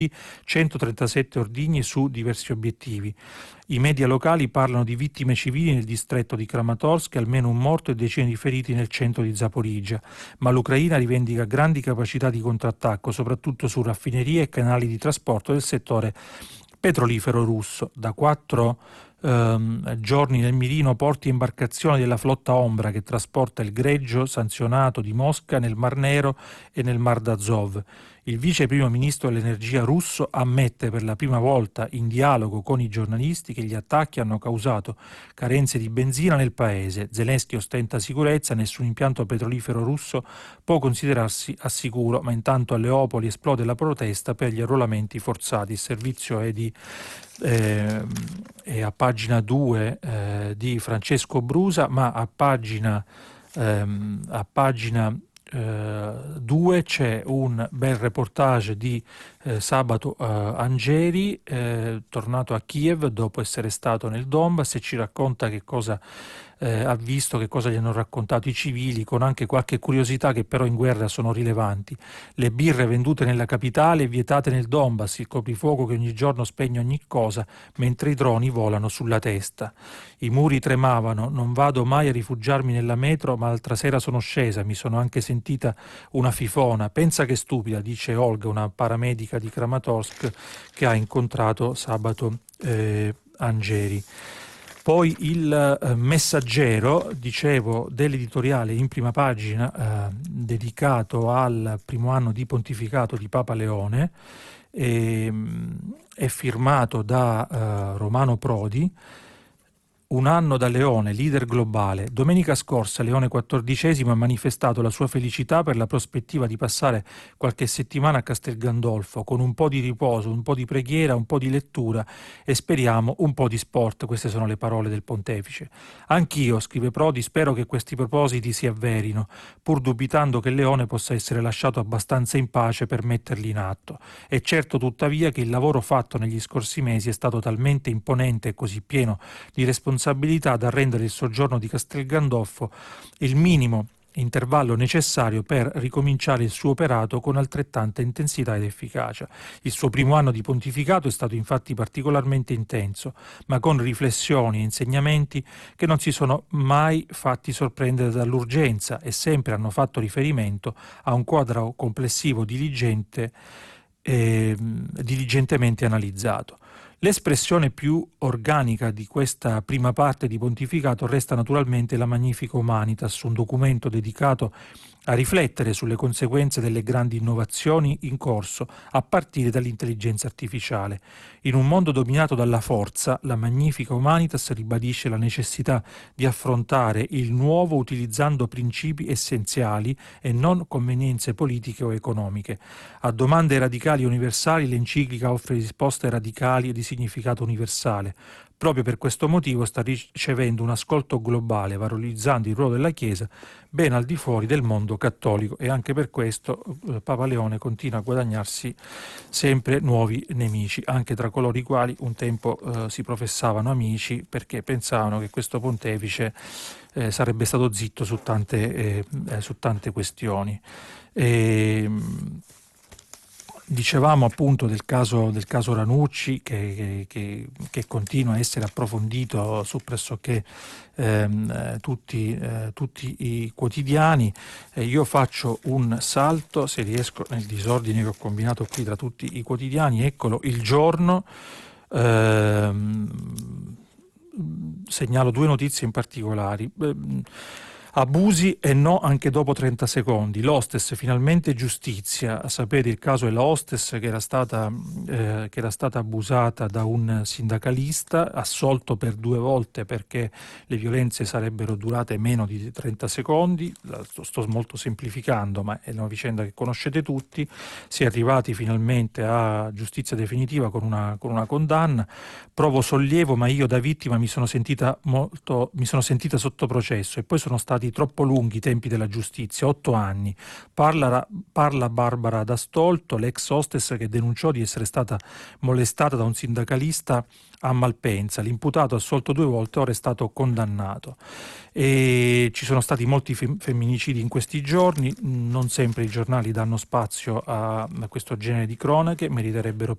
137 ordigni su diversi obiettivi. I media locali parlano di vittime civili nel distretto di Kramatorsk, almeno un morto e decine di feriti nel centro di Zaporizhzhia, ma l'Ucraina rivendica grandi capacità di contrattacco, soprattutto su raffinerie e canali di trasporto del settore petrolifero russo. Da 4 giorni nel mirino porti e imbarcazioni della flotta Ombra che trasporta il greggio sanzionato di Mosca nel Mar Nero e nel Mar d'Azov. Il vice primo ministro dell'energia russo ammette per la prima volta in dialogo con i giornalisti che gli attacchi hanno causato carenze di benzina nel paese. Zelensky ostenta sicurezza, nessun impianto petrolifero russo può considerarsi al sicuro, ma intanto a Leopoli esplode la protesta per gli arruolamenti forzati. Il servizio è a pagina 2 di Francesco Brusa, ma a pagina 2 c'è un bel reportage di Sabato Angeri, tornato a Kiev dopo essere stato nel Donbass, e ci racconta che cosa ha visto, che cosa gli hanno raccontato i civili, con anche qualche curiosità che però in guerra sono rilevanti. Le birre vendute nella capitale e vietate nel Donbass, il coprifuoco che ogni giorno spegne ogni cosa, mentre i droni volano sulla testa. I muri tremavano, non vado mai a rifugiarmi nella metro, ma l'altra sera sono scesa, mi sono anche sentita una fifona. Pensa che stupida, dice Olga, una paramedica di Kramatorsk che ha incontrato Sabato Angeri. Poi il Messaggero, dicevo, dell'editoriale in prima pagina dedicato al primo anno di pontificato di Papa Leone, è firmato da Romano Prodi. Un anno da Leone, leader globale. Domenica scorsa Leone XIV ha manifestato la sua felicità per la prospettiva di passare qualche settimana a Castel Gandolfo con un po' di riposo, un po' di preghiera, un po' di lettura e speriamo un po' di sport. Queste sono le parole del pontefice. Anch'io, scrive Prodi, spero che questi propositi si avverino, pur dubitando che Leone possa essere lasciato abbastanza in pace per metterli in atto. È certo tuttavia che il lavoro fatto negli scorsi mesi è stato talmente imponente e così pieno di responsabilità da rendere il soggiorno di Castel Gandolfo il minimo intervallo necessario per ricominciare il suo operato con altrettanta intensità ed efficacia. Il suo primo anno di pontificato è stato infatti particolarmente intenso, ma con riflessioni e insegnamenti che non si sono mai fatti sorprendere dall'urgenza e sempre hanno fatto riferimento a un quadro complessivo diligentemente analizzato. L'espressione più organica di questa prima parte di pontificato resta naturalmente la Magnifica Humanitas, un documento dedicato a riflettere sulle conseguenze delle grandi innovazioni in corso, a partire dall'intelligenza artificiale. In un mondo dominato dalla forza, la Magnifica Humanitas ribadisce la necessità di affrontare il nuovo utilizzando principi essenziali e non convenienze politiche o economiche. A domande radicali e universali, l'enciclica offre risposte radicali e di significato universale. Proprio per questo motivo sta ricevendo un ascolto globale, valorizzando il ruolo della Chiesa ben al di fuori del mondo cattolico, e anche per questo Papa Leone continua a guadagnarsi sempre nuovi nemici, anche tra coloro i quali un tempo si professavano amici perché pensavano che questo pontefice sarebbe stato zitto su tante questioni. Dicevamo appunto del caso Ranucci che continua a essere approfondito su pressoché tutti i quotidiani. Io faccio un salto, se riesco, nel disordine che ho combinato qui tra tutti i quotidiani. Eccolo, Il Giorno. Segnalo due notizie in particolare. Abusi e no anche dopo 30 secondi. L'hostess, finalmente giustizia. Sapete il caso della hostess che era stata abusata da un sindacalista, assolto per 2 volte perché le violenze sarebbero durate meno di 30 secondi. Sto molto semplificando, ma è una vicenda che conoscete tutti. Si è arrivati finalmente a giustizia definitiva con una condanna. Provo sollievo, ma io da vittima mi sono sentita sotto processo, e poi sono stati stati troppo lunghi i tempi della giustizia, 8 anni. Parla Barbara D'Astolto, l'ex hostess che denunciò di essere stata molestata da un sindacalista a Malpensa. L'imputato, assolto 2 volte, ora è stato condannato. E ci sono stati molti femminicidi in questi giorni, non sempre i giornali danno spazio a questo genere di cronache, meriterebbero